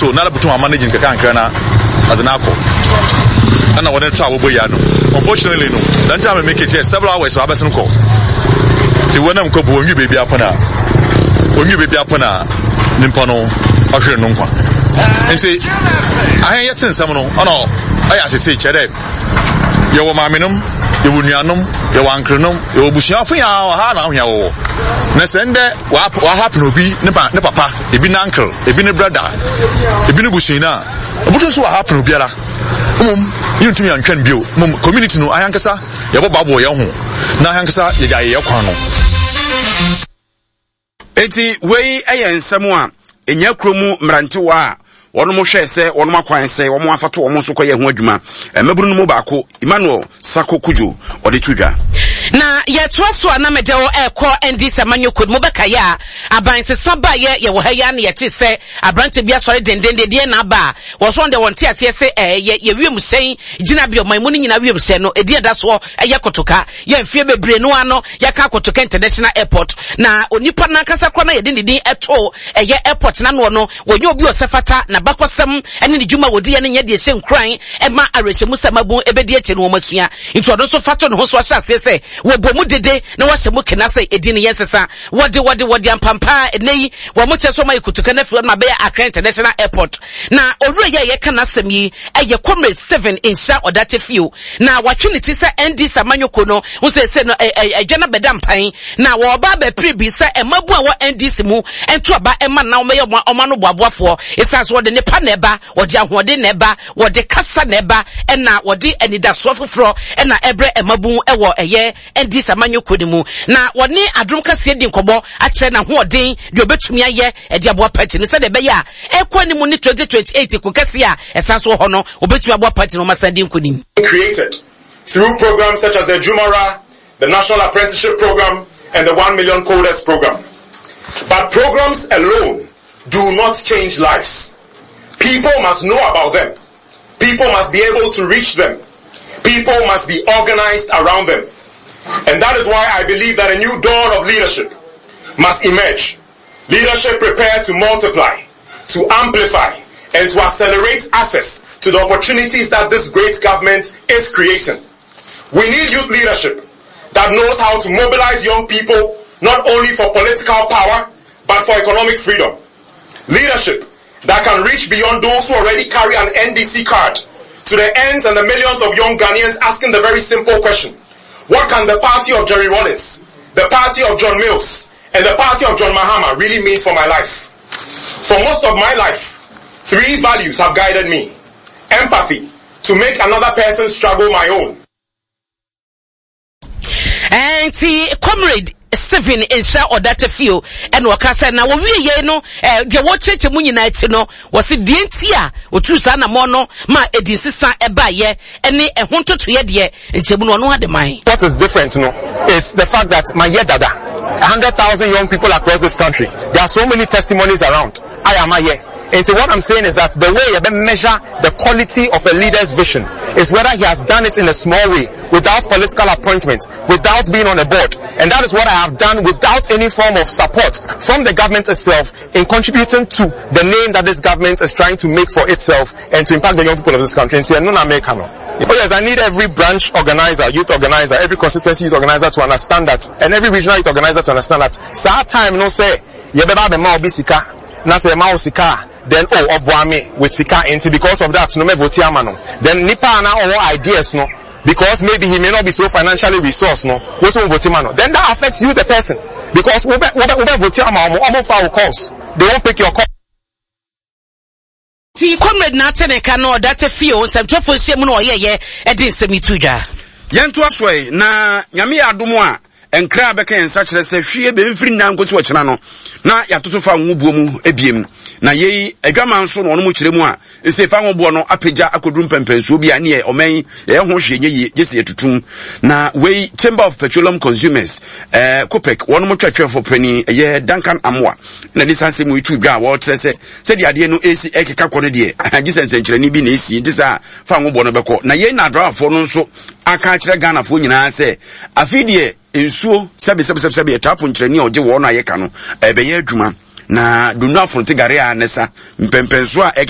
so na butu managing kaka na azinako and I wanted to travel boy. Unfortunately, no. That time I make it here several hours. So I was in call. See when I'm called when you baby upona, nimpano, after nunca. And say, I ain't yet seen someone. Oh no, I have to say, Chede. You were maminum, you would yanum, you want cronum, you will bush off your hard on your. Nesende, what happened to be ne papa, a bin uncle, a bin a brother, a bin a bushina. What is what happened to Biela? You to me and can build community no ayankasa yabo babo ya ho na ayankasa ya kwan no enti wei ayensam a enya kromu mrantewa wono mo hwe se wono makwan se wo mo afato wo mo so koye ho adwuma maburu no mo baako Emmanuel Sako Kujo ode tudwa na yetwaso anamede wo ekọ ndi samanyoko mo beka ya abanse soba ye wo ha ya na yete se abrante bia sori dendende de na ba wo so nde wonte ase se ye wiem sen gina bi o man mu nyina wiem sen no edi eda so ye kotoka ye mfie bebre no ano ye ka kotoka international airport na onipa na kasa kro na ye dindin eto ye airport na no wonye obi osefata na bakosem ene ne djuma wodi ye ne nya de se nkran e ma arehemu samabu ebedi eche no masua into odo so fato no so ase se wo bomu dede na wo semu kenase edi ne yensesa wodi ampampa nei wo mo cheso mai kutuka na fiwa na be Accra International Airport na oru ye kana sem yi eye Comrade 7 insha odate fiu na watwe ne ti se ND Samanyoko no wo se no ejana bedampan na wo ba be prebi se emabu a wo ND mu ento aba ema na wo me oma no boaboafo esase wo de ne pa na eba wo de ahode na eba wo de kasa na eba na wo de anidaso foforo na ebre emabu ewo eye ND Samanyoko ni mu na woni adrum kase di nkobo a kire na hoodin de obetumi aye e de aboa party no se de be ya ekwa ni mu ni 2028 ko kase a esaso ho no obetumi aboa party no masandi nkonim created through programs such as the Jumara, the National Apprenticeship Program and the 1 Million Coders Program. But programs alone do not change lives. People must know about them. People must be able to reach them. People must be organized around them. And that is why I believe that a new dawn of leadership must emerge. Leadership prepared to multiply, to amplify, and to accelerate access to the opportunities that this great government is creating. We need youth leadership that knows how to mobilize young people not only for political power, but for economic freedom. Leadership that can reach beyond those who already carry an NDC card to the ends and the millions of young Ghanaians asking the very simple question: what can the party of Jerry Rawlings, the party of John Mills, and the party of John Mahama really mean for my life? For most of my life, 3 values have guided me. Empathy, to make another person's struggle my own. And Comrade 7 insha odate fio and wakasa na wo wiye no de wo cheche mu nyina achi no wo se de ntia otu sa na mo no ma edisisa eba ye ene ehontoto ye de nchemu no no hade man. What is different is the fact that my year dada 100,000 young people across this country, there are so many testimonies around. I am here. And so what I'm saying is that the way you measure the quality of a leader's vision is whether he has done it in a small way, without political appointment, without being on a board. And that is what I have done without any form of support from the government itself in contributing to the name that this government is trying to make for itself and to impact the young people of this country. And say, no, oh yes, I need every branch organizer, youth organizer, every constituency youth organizer to understand that, and every regional youth organizer to understand that. Sa time no say, yebeba be ma obi sika, na say ma sika. Then obuame with sika enti because of that no me vote amano. Then nipa na ideas no because maybe he may not be so financially resourced no we so vote amano. Then that affects you the person because we vote amano almost our calls. They won't pick your call. Ti Comrade na teneka no that feel some trafo shemu no ye edin semituja. Yentu asoi na nyame adomo a enkra beka ensa kire se hwie be mfiri na nkosi wo kira no na yatoto fa nwubuo mu ebiem na yei adwaman so no mu kire mu a ese fa nwubuo no apagya akodrum pempenso bi ane ye oman ye ho hwe nye gese yetutum na wei Chamber of Petroleum Consumers COPEC won mu twatwefo pani ye Duncan Amwa na ni sanse mu itu dwa wo trese se de ade no esi ekeka kono de agise nsenkire ni bi na esi disa fa nwubuo no beko na yei na adrafo no nso aka kire Ghana fo nyina se afidie ensuo sebe etapo nkyerani oje wo no ayeka no ebe ye adwuma na dunu afronte gare a nesa mpempenso a